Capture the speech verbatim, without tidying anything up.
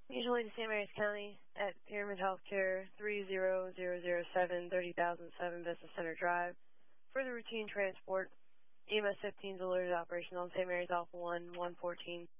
Usually to Saint Mary's County at Pyramid Healthcare, three zero zero zero seven, thirty thousand seven Business Center Drive. For the routine transport, E M S fifteen is alerted operational on Saint Mary's Alpha one, one fourteen.